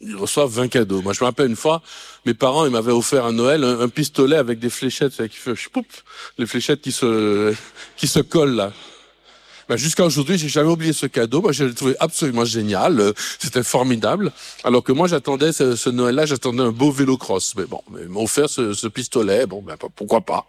ils reçoivent 20 cadeaux. Moi, je me rappelle une fois, mes parents, ils m'avaient offert à Noël un pistolet avec des fléchettes, qui fait chpoup, les fléchettes qui se collent là. Ben, jusqu'à aujourd'hui, j'ai jamais oublié ce cadeau. Moi, je l'ai trouvé absolument génial. C'était formidable. Alors que moi, j'attendais ce Noël-là, j'attendais un beau vélo cross. Mais bon, ils m'ont offert ce pistolet. Bon, ben, pourquoi pas.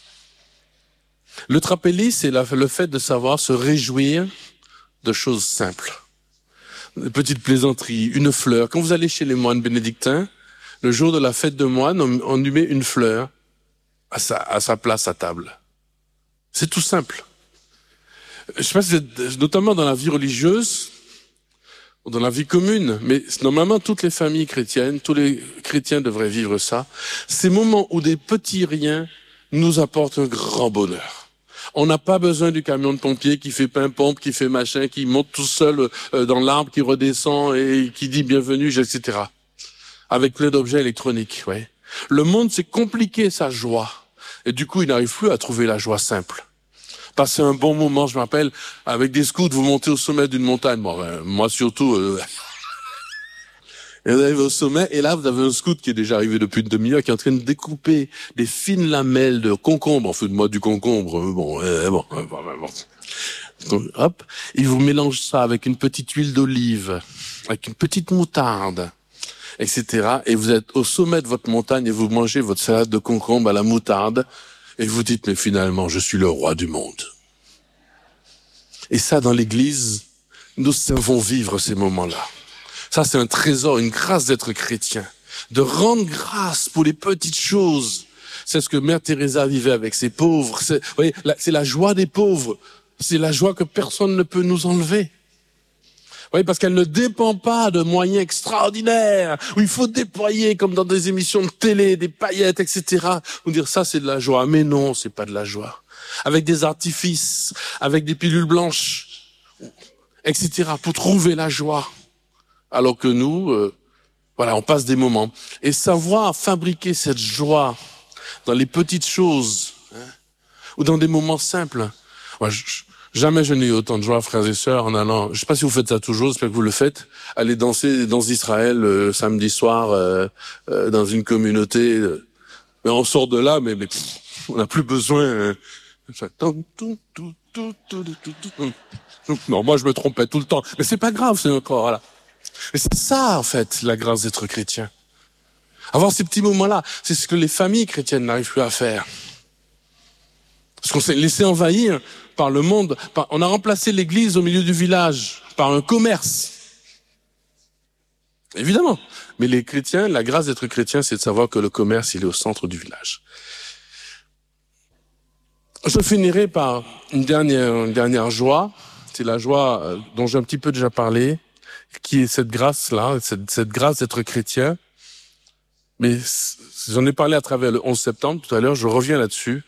Le trapélie, c'est le fait de savoir se réjouir de choses simples. Des petites plaisanteries, une fleur. Quand vous allez chez les moines bénédictins, le jour de la fête de moine, on lui met une fleur à sa place à table. C'est tout simple. Je sais pas si notamment dans la vie religieuse, ou dans la vie commune, mais normalement toutes les familles chrétiennes, tous les chrétiens devraient vivre ça. Ces moments où des petits riens nous apportent un grand bonheur. On n'a pas besoin du camion de pompier qui fait pimpompe, qui fait machin, qui monte tout seul dans l'arbre, qui redescend et qui dit bienvenue, etc. Avec plein d'objets électroniques, ouais. Le monde s'est compliqué sa joie. Et du coup, il n'arrive plus à trouver la joie simple. Passer un bon moment, je me rappelle, avec des scouts, vous montez au sommet d'une montagne. Bon, moi surtout, et vous arrivez au sommet, et là, vous avez un scout qui est déjà arrivé depuis une demi-heure, qui est en train de découper des fines lamelles de concombre. En fait, moi, du concombre, bon. Donc, hop, il vous mélange ça avec une petite huile d'olive, avec une petite moutarde, etc. Et vous êtes au sommet de votre montagne et vous mangez votre salade de concombre à la moutarde. Et vous dites, mais finalement, je suis le roi du monde. Et ça, dans l'Église, nous savons vivre ces moments-là. Ça, c'est un trésor, une grâce d'être chrétien. De rendre grâce pour les petites choses. C'est ce que Mère Teresa vivait avec ses pauvres. Vous voyez, c'est la joie des pauvres. C'est la joie que personne ne peut nous enlever. Oui, parce qu'elle ne dépend pas de moyens extraordinaires, où il faut déployer, comme dans des émissions de télé, des paillettes, etc. Vous dire ça, c'est de la joie. Mais non, c'est pas de la joie. Avec des artifices, avec des pilules blanches, etc. pour trouver la joie. Alors que nous, voilà, on passe des moments. Et savoir fabriquer cette joie dans les petites choses, ou dans des moments simples. Moi, jamais je n'ai eu autant de joie, frères et sœurs, en allant, je sais pas si vous faites ça toujours, j'espère que vous le faites, aller danser les danses d'Israël samedi soir dans une communauté. Mais on sort de là, mais on n'a plus besoin. Non, moi je me trompais tout le temps. Mais c'est pas grave, c'est encore, voilà. Mais c'est ça, en fait, la grâce d'être chrétien. Avoir ces petits moments-là, c'est ce que les familles chrétiennes n'arrivent plus à faire. Parce qu'on s'est laissé envahir par le monde. On a remplacé l'église au milieu du village par un commerce. Évidemment. Mais les chrétiens, la grâce d'être chrétien, c'est de savoir que le commerce, il est au centre du village. Je finirai par une dernière joie. C'est la joie dont j'ai un petit peu déjà parlé, qui est cette grâce-là, cette grâce d'être chrétien. Mais j'en ai parlé à travers le 11 septembre tout à l'heure, je reviens là-dessus.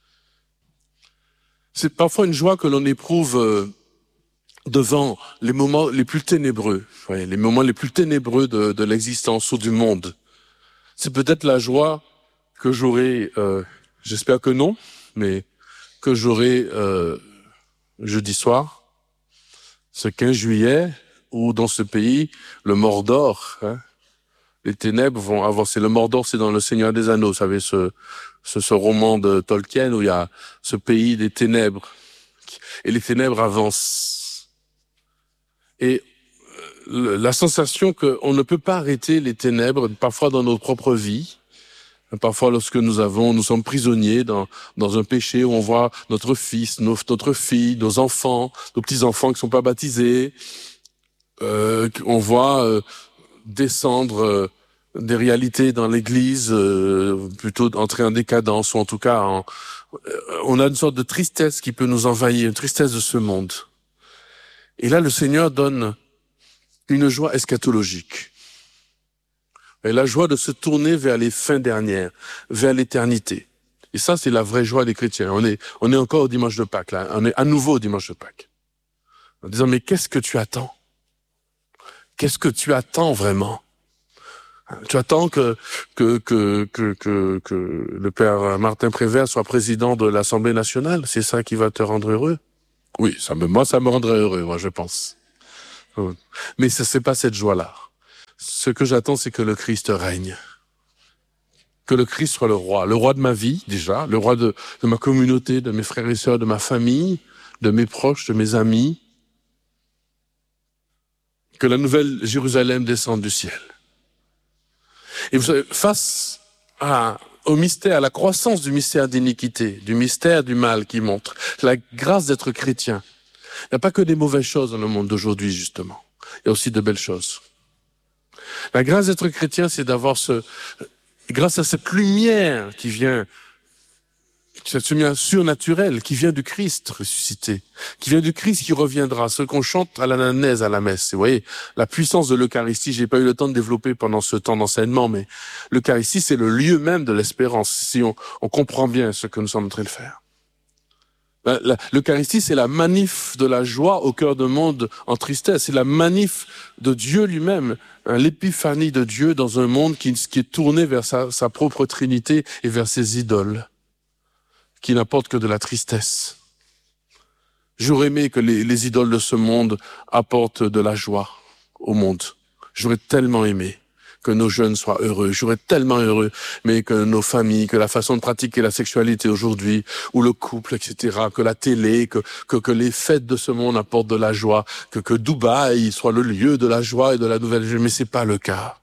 C'est parfois une joie que l'on éprouve devant les moments les plus ténébreux, les moments les plus ténébreux de l'existence ou du monde. C'est peut-être la joie que j'aurai, j'espère que non, mais que j'aurai jeudi soir, ce 15 juillet, où dans ce pays, le Mordor, les ténèbres vont avancer. Le Mordor, c'est dans Le Seigneur des Anneaux, vous savez, ce roman de Tolkien où il y a ce pays des ténèbres. Et les ténèbres avancent. Et la sensation qu'on ne peut pas arrêter les ténèbres, parfois dans notre propre vie, parfois lorsque nous sommes prisonniers dans un péché où on voit notre fils, notre fille, nos enfants, nos petits-enfants qui sont pas baptisés, on voit descendre des réalités dans l'Église, plutôt entrer en décadence, ou en tout cas, on a une sorte de tristesse qui peut nous envahir, une tristesse de ce monde. Et là, le Seigneur donne une joie eschatologique. Et la joie de se tourner vers les fins dernières, vers l'éternité. Et ça, c'est la vraie joie des chrétiens. On est encore au dimanche de Pâques, là. On est à nouveau au dimanche de Pâques. En disant, mais qu'est-ce que tu attends? Qu'est-ce que tu attends vraiment? Tu attends que le père Martin Prévert soit président de l'Assemblée nationale? C'est ça qui va te rendre heureux? Oui, moi, ça me rendrait heureux, moi, je pense. Mais c'est pas cette joie-là. Ce que j'attends, c'est que le Christ règne. Que le Christ soit le roi de ma vie, déjà, le roi de ma communauté, de mes frères et sœurs, de ma famille, de mes proches, de mes amis. Que la nouvelle Jérusalem descende du ciel. Et vous savez, face au mystère, à la croissance du mystère d'iniquité, du mystère du mal qui montre, la grâce d'être chrétien, il n'y a pas que des mauvaises choses dans le monde d'aujourd'hui, justement. Il y a aussi de belles choses. La grâce d'être chrétien, c'est d'avoir grâce à cette lumière qui vient, cette lumière surnaturelle qui vient du Christ ressuscité, qui vient du Christ qui reviendra, ce qu'on chante à l'anathèse à la messe. Vous voyez, la puissance de l'Eucharistie, j'ai pas eu le temps de développer pendant ce temps d'enseignement, mais l'Eucharistie, c'est le lieu même de l'espérance, si on comprend bien ce que nous sommes en train de faire. L'Eucharistie, c'est la manif de la joie au cœur d'un monde en tristesse. C'est la manif de Dieu lui-même, l'épiphanie de Dieu dans un monde qui est tourné vers sa propre Trinité et vers ses idoles, qui n'apportent que de la tristesse. J'aurais aimé que les idoles de ce monde apportent de la joie au monde. J'aurais tellement aimé que nos jeunes soient heureux. J'aurais tellement heureux, mais que nos familles, que la façon de pratiquer la sexualité aujourd'hui, ou le couple, etc., que la télé, que les fêtes de ce monde apportent de la joie, que Dubaï soit le lieu de la joie et de la nouvelle vie, mais c'est pas le cas.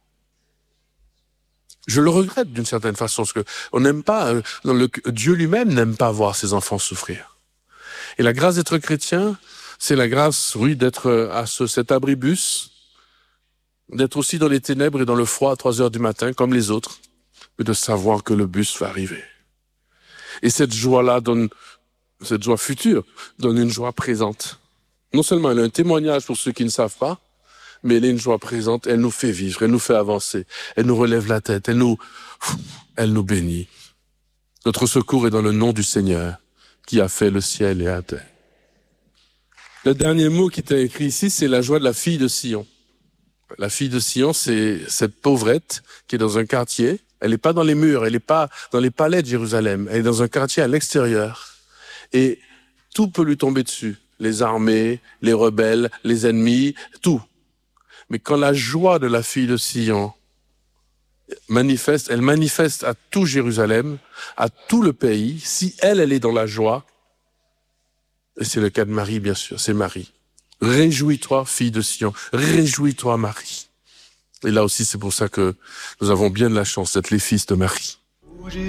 Je le regrette d'une certaine façon, parce que on n'aime pas, Dieu lui-même n'aime pas voir ses enfants souffrir. Et la grâce d'être chrétien, c'est la grâce, oui, d'être à cet abribus, d'être aussi dans les ténèbres et dans le froid à 3 heures du matin, comme les autres, mais de savoir que le bus va arriver. Et cette joie-là cette joie future, donne une joie présente. Non seulement elle est un témoignage pour ceux qui ne savent pas, mais elle est une joie présente, elle nous fait vivre, elle nous fait avancer, elle nous relève la tête, elle nous bénit. Notre secours est dans le nom du Seigneur, qui a fait le ciel et la terre. Le dernier mot qui est écrit ici, c'est la joie de la fille de Sion. La fille de Sion, c'est cette pauvrette qui est dans un quartier. Elle n'est pas dans les murs, elle n'est pas dans les palais de Jérusalem. Elle est dans un quartier à l'extérieur. Et tout peut lui tomber dessus. Les armées, les rebelles, les ennemis, tout. Mais quand la joie de la fille de Sion elle manifeste à tout Jérusalem, à tout le pays. Si elle est dans la joie, et c'est le cas de Marie, bien sûr, c'est Marie. Réjouis-toi, fille de Sion. Réjouis-toi, Marie. Et là aussi, c'est pour ça que nous avons bien de la chance d'être les fils de Marie.